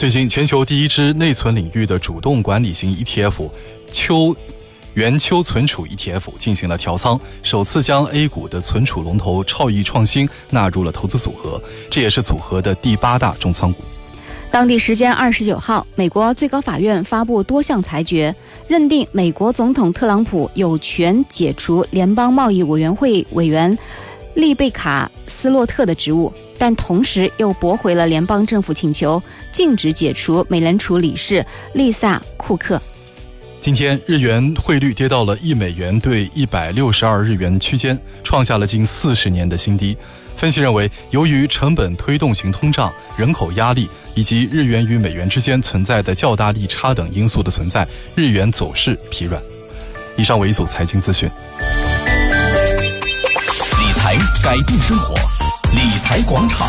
最近，全球第一支内存领域的主动管理型 ETF 元丘存储 ETF 进行了调仓，首次将 A 股的存储龙头超易创新纳入了投资组合，这也是组合的第8大重仓股。 当地时间29号，美国最高法院发布多项裁决，认定美国总统特朗普有权解除联邦贸易委员会委员丽贝卡·斯洛特的职务，但同时又驳回了联邦政府请求，禁止解除美联储理事丽萨·库克。 今天日元汇率跌到了1美元兑162日元区间，创下了近40年的新低。分析认为，由于成本推动型通胀、人口压力以及日元与美元之间存在的较大利差等因素的存在，日元走势疲软。以上为一组财经资讯。 理财改变生活，理财广场，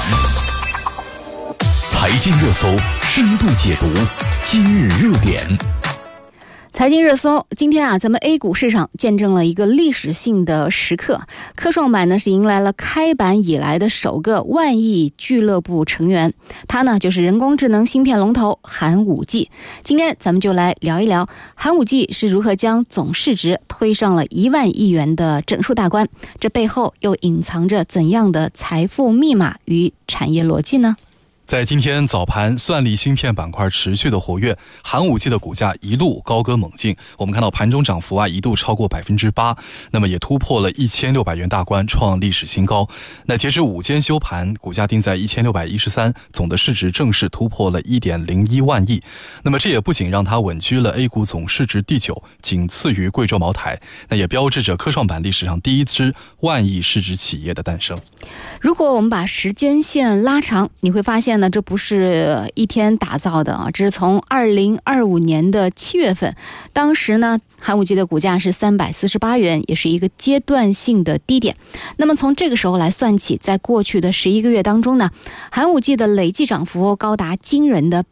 财经热搜深度解读，今日热点。 财经热搜，今天咱们 A 股市场见证了一个历史性的时刻，科创板呢是迎来了开板以来的首个万亿俱乐部成员，它呢就是人工智能芯片龙头寒武纪。今天咱们就来聊一聊寒武纪是如何将总市值推上了1万亿元的整数大关，这背后又隐藏着怎样的财富密码与产业逻辑呢？ 在今天早盘，算力芯片板块持续的活跃，寒武纪的股价一路高歌猛进。我们看到盘中涨幅一度超过8%，那么也突破了1600元大关，创历史新高。那截至午间收盘，股价定在1613，总的市值正式突破了1.01万亿。那么这也不仅让它稳居了 A 股总市值第9，仅次于贵州茅台，那也标志着科创板历史上第一支万亿市值企业的诞生。 如果我们把时间线拉长，你会发现这不是一天打造的这是从2025年的7月份，当时呢寒武纪的股价是348元，也是一个阶段性的低点。那么从这个时候来算起，在过去的11个月当中呢，寒武纪的累计涨幅高达惊人的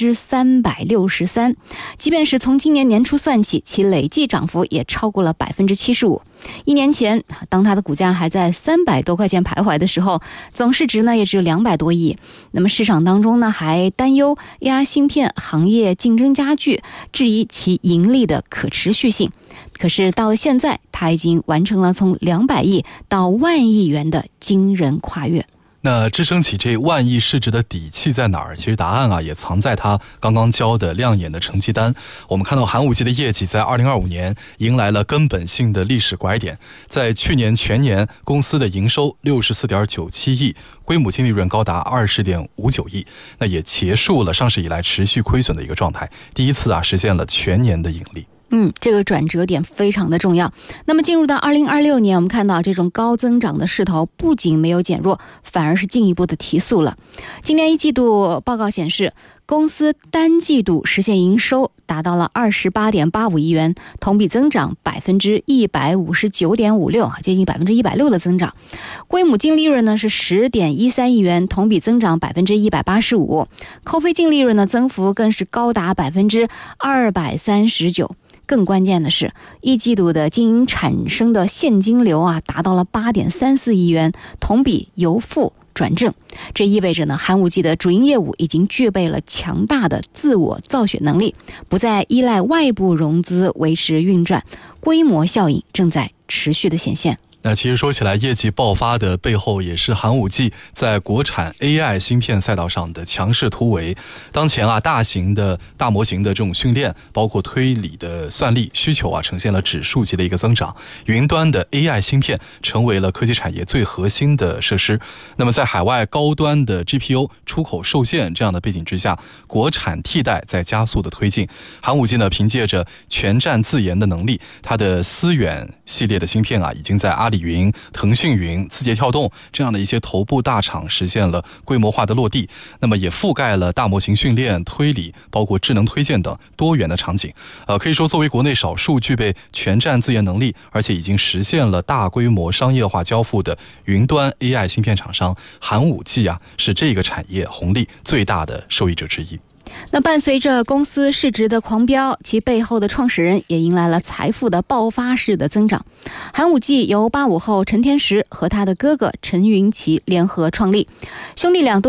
363%，即便是从今年年初算起，其累计涨幅也超过了75%。1年前，当它的股价还在300多块钱徘徊的时候，总市值呢也只有200多亿。那么市场当中呢还担忧 AI 芯片行业竞争加剧，质疑其盈利的可持续性。可是到了现在，它已经完成了从200亿到10000亿元的惊人跨越。 那支撑起这万亿市值的底气在哪儿？其实答案也藏在它刚刚交的亮眼的成绩单。我们看到寒武纪的业绩在2025年迎来了根本性的历史拐点，在去年全年公司的营收64.97亿，规模净利润高达20.59亿，那也结束了上市以来持续亏损的一个状态，第一次实现了全年的盈利。 这个转折点非常的重要。那么进入到2026年，我们看到这种高增长的势头不仅没有减弱，反而是进一步的提速了。今年1季度报告显示，公司单季度实现营收达到了28.85亿元，同比增长159.56%，接近160%的增长。规模净利润呢是10.13亿元，同比增长185%，扣非净利润的增幅更是高达239%。更关键的是，1季度的经营产生的现金流达到了8.34亿元，同比由负转正。这意味着呢，寒武纪的主营业务已经具备了强大的自我造血能力，不再依赖外部融资维持运转，规模效应正在持续的显现。 那其实说起来，业绩爆发的背后也是寒武纪在国产 AI 芯片赛道上的强势突围。当前大型的大模型的这种训练，包括推理的算力需求呈现了指数级的一个增长，云端的 AI 芯片成为了科技产业最核心的设施。那么在海外高端的 GPU 出口受限这样的背景之下，国产替代在加速的推进。寒武纪呢，凭借着全站自研的能力，它的思远系列的芯片已经在阿里云、腾讯云、字节跳动这样的一些头部大厂实现了规模化的落地，那么也覆盖了大模型训练、推理，包括智能推荐等多元的场景。可以说作为国内少数具备全站自研能力，而且已经实现了大规模商业化交付的云端 AI 芯片厂商，寒武纪是这个产业红利最大的受益者之一。 那伴随着公司市值的狂飙，其背后的创始人也迎来了财富的爆发式的增长。寒武纪由85后陈天石和他的哥哥陈云奇联合创立，兄弟俩都